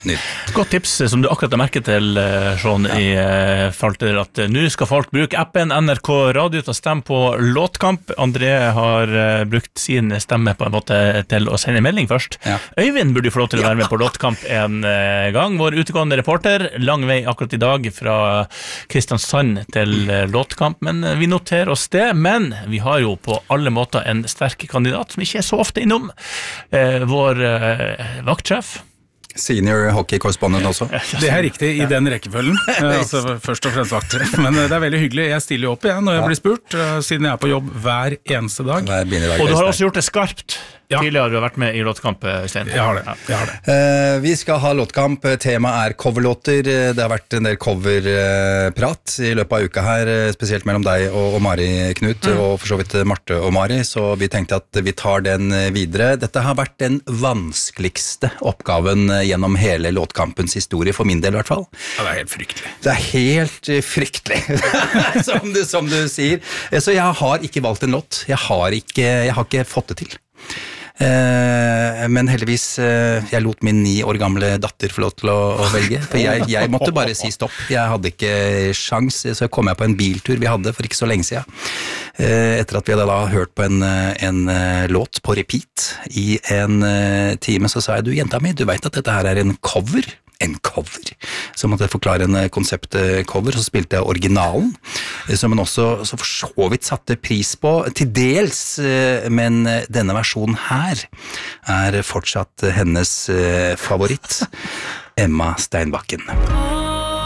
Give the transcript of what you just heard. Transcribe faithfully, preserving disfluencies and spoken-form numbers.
Godt tips som du akkurat har merket til, Sean, ja. I forhold til at nå skal folk bruke appen N R K Radio til å stemme på låtkamp. André har brukt sin stemme på en måte til å sende melding først. Ja. Øyvind burde få lov til å være med på låtkamp en gang. Vår utegående reporter, lang vei akkurat i dag fra Kristiansand til låtkamp, men vi noterer oss det. Men vi har jo på alle måter en sterk kandidat som ikke er så ofte innom. Vår vaktsjef. Senior hockey-korrespondent også. Det er riktig i den rekkefølgen. Altså, først og fremst vakttreff. Men det er veldig hyggelig. Jeg stiller jo opp igjen når jeg blir spurt, siden jeg er på jobb hver eneste dag. Og du har også gjort det skarpt. Ja. Tidligere du har vært med i låtkamp, Stein. Jeg har det, jeg har det. Uh, vi skal ha låtkamp, temaet er coverlåter. Det har vært en del coverprat i løpet av uka her, spesielt mellom deg og, og Mari, Knut, mm. og for så vidt Marte og Mari, så vi tenkte at vi tar den videre. Dette har vært den vanskeligste oppgaven gjennom hele låtkampens historie, for min del i hvert fall. Ja, det er helt fryktelig. Det er helt fryktelig, som, du, som du sier. Så jeg har ikke valgt en låt. Jeg har ikke, jeg har ikke fått det til. Eh, men heldigvis eh, jeg lot min ni år gamle datter få lov til å, å velge, for jeg, jeg måtte bare si stopp. Jeg hadde ikke sjans, så kom jeg på en biltur vi hadde for ikke så lenge siden, eh, etter at vi hadde da hørt på en, en låt på repeat i en time. Så sa jeg, du jenta mi, du vet at dette her er en cover. En cover, så måtte jeg forklare en konseptcover, så spilte jeg originalen, som man også så for så vidt satte pris på, til dels, men denne versjonen her er fortsatt hennes favoritt, Emma Steinbakken.